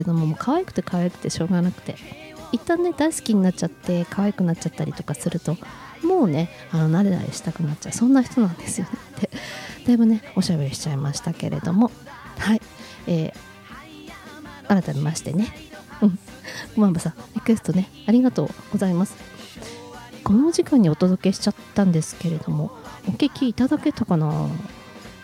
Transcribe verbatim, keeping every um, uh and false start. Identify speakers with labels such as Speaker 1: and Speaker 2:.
Speaker 1: ども、もう可愛くて可愛くてしょうがなくて、一旦ね大好きになっちゃって可愛くなっちゃったりとかすると、もうねあの慣れ慣れしたくなっちゃう、そんな人なんですよねってだいぶねおしゃべりしちゃいましたけれども、はい、えー、改めましてね、うんごまんばさんリクエストねありがとうございます。この時間にお届けしちゃったんですけれども、お聞きいただけたかな。